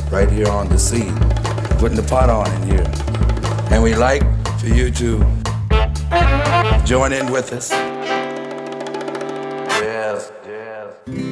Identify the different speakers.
Speaker 1: right here on the scene, putting the pot on in here. And we like for you to join in with us. Yes, yes.